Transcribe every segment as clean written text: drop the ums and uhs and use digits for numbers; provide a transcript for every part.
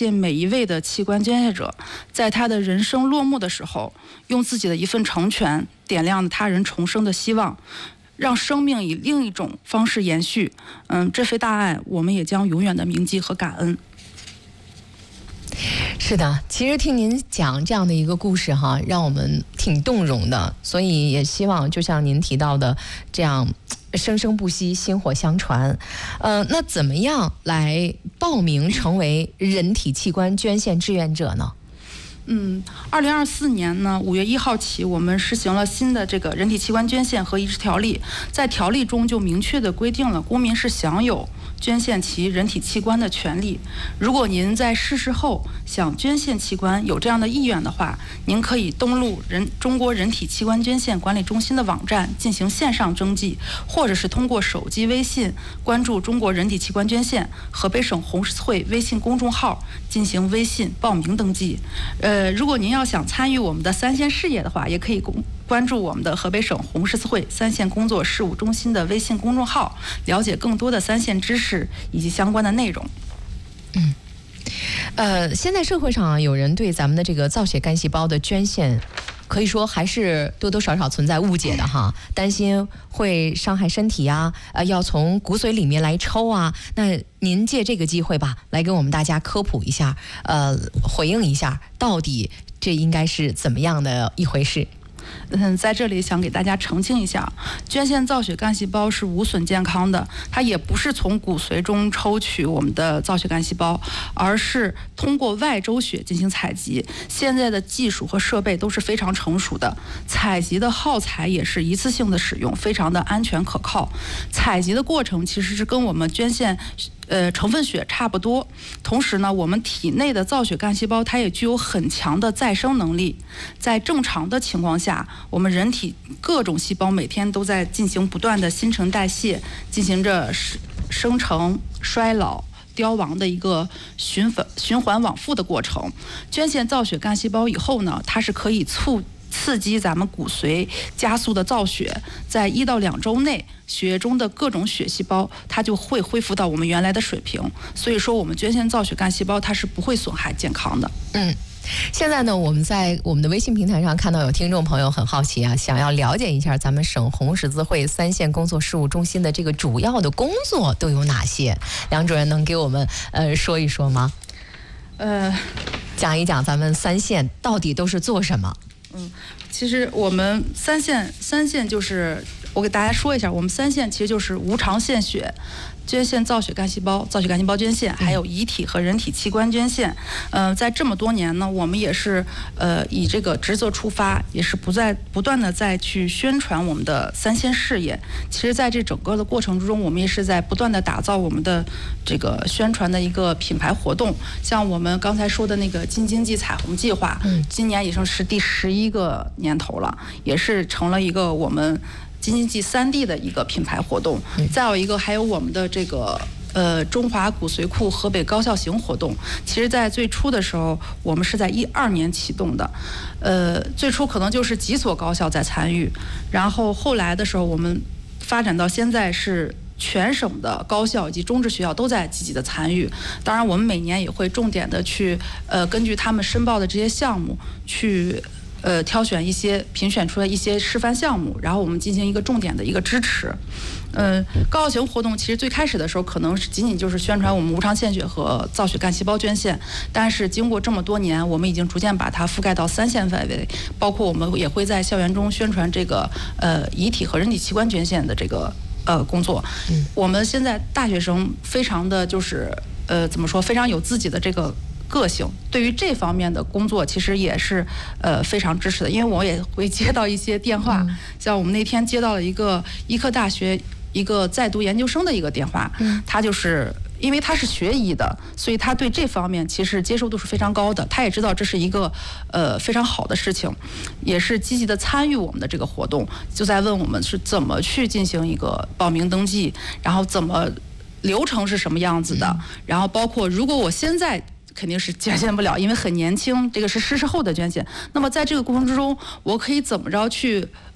谢每一位的器官捐献者，在他的人生落幕的时候，用自己的一份成全，点亮了他人重生的希望，让生命以另一种方式延续。这份大爱，我们也将永远的铭记和感恩。 是的，其实听您讲这样的一个故事哈，让我们挺动容的，所以也希望就像您提到的这样生生不息，薪火相传。那怎么样来报名成为人体器官捐献志愿者呢 ？2024年呢5月1号起，我们实行了新的这个人体器官捐献和移植条例，在条例中就明确的规定了公民是享有捐献其人体器官的权利。如果您在逝世后想捐献器官，有这样的意愿的话，您可以登录中国人体器官捐献管理中心的网站进行线上登记，或者是通过手机微信关注中国人体器官捐献河北省红十字会微信公众号进行微信报名登记。如果您要想参与我们的3线事业的话，也可以关注我们的河北省红十字会3线工作事务中心的微信公众号，了解更多的3线知识以及相关的内容。 现在社会上有人对咱们的这个造血干细胞的捐献，可以说还是多多少少存在误解的哈，担心会伤害身体啊，要从骨髓里面来抽啊。那您借这个机会吧，来给我们大家科普一下，回应一下，到底这应该是怎么样的一回事？ 在这里想给大家澄清一下，捐献造血干细胞是无损健康的，它也不是从骨髓中抽取我们的造血干细胞，而是通过外周血进行采集。现在的技术和设备都是非常成熟的，采集的耗材也是一次性的使用，非常的安全可靠。采集的过程其实是跟我们捐献成分血差不多。同时呢，我们体内的造血干细胞它也具有很强的再生能力。在正常的情况下，我们人体各种细胞每天都在进行不断的新陈代谢，进行着生成、衰老、凋亡的一个循环往复的过程。捐献造血干细胞以后呢，它是可以刺激咱们骨髓加速的造血，在1到2周内，血液中的各种血细胞它就会恢复到我们原来的水平。所以说，我们捐献造血干细胞它是不会损害健康的。 现在呢，我们在我们的微信平台上看到有听众朋友很好奇啊，想要了解一下咱们省红十字会3线工作事务中心的这个主要的工作都有哪些？梁主任能给我们说一说吗？讲一讲咱们3线到底都是做什么？ 其实我们三线就是我给大家说一下，我们3线其实就是无偿献血、捐献造血干细胞、造血干细胞捐献，还有遗体和人体器官捐献。在这么多年呢，我们也是以这个职责出发，也是不断的在去宣传我们的3线事业。其实在这整个的过程之中，我们也是在不断的打造我们的这个宣传的一个品牌活动。像我们刚才说的那个金经济彩虹计划，今年已经是第11个年头了，也是成了一个我们京津冀3D 的一个品牌活动。再有一个还有我们的这个中华骨髓库河北高校行活动。其实在最初的时候，我们是在12年启动的，最初可能就是几所高校在参与，然后后来的时候我们发展到现在是全省的高校以及中职学校都在积极的参与。当然我们每年也会重点的去根据他们申报的这些项目去挑选一些评选出来一些示范项目，然后我们进行一个重点的一个支持。高校行活动其实最开始的时候可能是仅仅就是宣传我们无偿献血和造血干细胞捐献，但是经过这么多年，我们已经逐渐把它覆盖到3线范围，包括我们也会在校园中宣传这个遗体和人体器官捐献的这个工作。我们现在大学生非常的就是怎么说，非常有自己的这个个性，对于这方面的工作其实也是非常支持的。因为我也会接到一些电话，像我们那天接到了一个医科大学一个在读研究生的一个电话，他就是因为他是学医的，所以他对这方面其实接受度是非常高的，他也知道这是一个非常好的事情，也是积极的参与我们的这个活动，就在问我们是怎么去进行一个报名登记，然后怎么流程是什么样子的，然后包括如果我现在肯定是捐献不了，因为很年轻，这个是逝世后的捐献。那么在这个过程之中，我可以怎么着去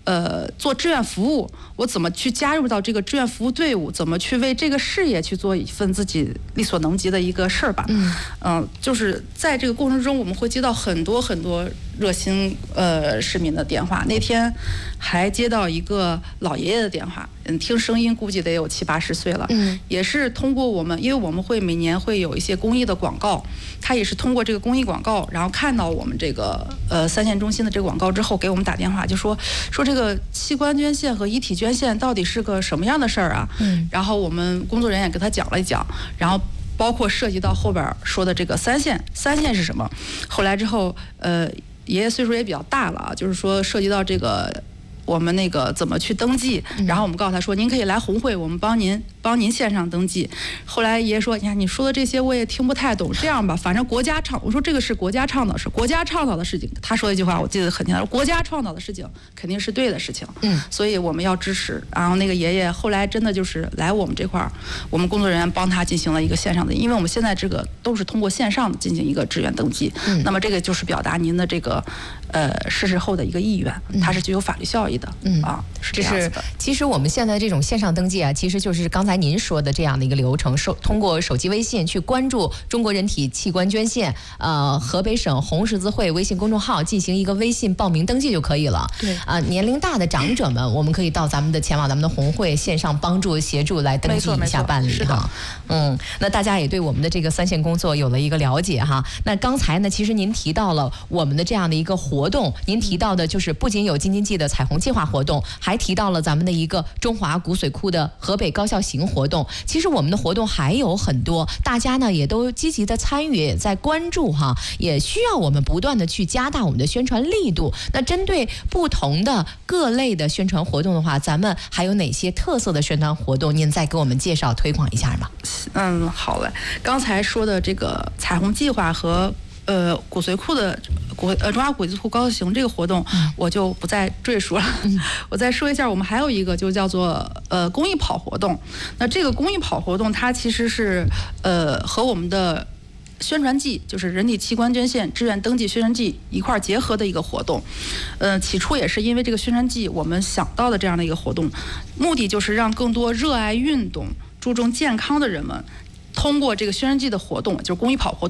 做志愿服务，我怎么去加入到这个志愿服务队伍，怎么去为这个事业去做一份自己力所能及的一个事儿吧。就是在这个过程中，我们会接到很多很多热心市民的电话。那天还接到一个老爷爷的电话，听声音估计得有70、80岁了。也是通过我们，因为我们会每年会有一些公益的广告，他也是通过这个公益广告，然后看到我们这个3线中心的这个广告之后，给我们打电话，就说这个器官捐献和遗体捐献到底是个什么样的事儿啊？然后我们工作人员给他讲了一讲，然后包括涉及到后边说的这个3线是什么？后来之后，爷爷岁数也比较大了啊，就是说涉及到这个我们那个怎么去登记，然后我们告诉他说，您可以来红会，我们帮您线上登记。后来爷爷说，你看你说的这些我也听不太懂，这样吧，反正国家倡，我说这个是国家倡导，是国家倡导的事情。他说一句话我记得很清楚，国家倡导的事情肯定是对的事情，所以我们要支持。然后那个爷爷后来真的就是来我们这块儿，我们工作人员帮他进行了一个线上的，因为我们现在这个都是通过线上的进行一个志愿登记，那么这个就是表达您的这个逝世后的一个意愿，它是具有法律效益的。是这样子的。 其实我们现在这种线上登记啊，其实就是刚才您说的这样的一个流程，通过手机微信去关注中国人体器官捐献河北省红十字会微信公众号，进行一个微信报名登记就可以了。 对年龄大的长者们，我们可以到前往咱们的红会线上帮助协助来登记一下办理哈。那大家也对我们的这个3线工作有了一个了解哈。那刚才呢，其实您提到了我们的这样的一个活动，您提到的就是不仅有京津冀的彩虹计划活动，还提到了咱们的一个中华骨髓库的河北高校行活动。其实我们的活动还有很多，大家呢也都积极的参与，也在关注哈，也需要我们不断的去加大我们的宣传力度。那针对不同的各类的宣传活动的话，咱们还有哪些特色的宣传活动？您再给我们介绍推广一下吧。 好嘞。刚才说的这个彩虹计划和骨髓库的中华骨髓库高校行这个活动，我就不再赘述了。我再说一下，我们还有一个就叫做公益跑活动。那这个公益跑活动，它其实是和我们的宣传季，就是人体器官捐献志愿登记宣传季一块结合的一个活动。起初也是因为这个宣传季，我们想到的这样的一个活动，目的就是让更多热爱运动、注重健康的人们，通过这个宣传季的活动，就是公益跑活动。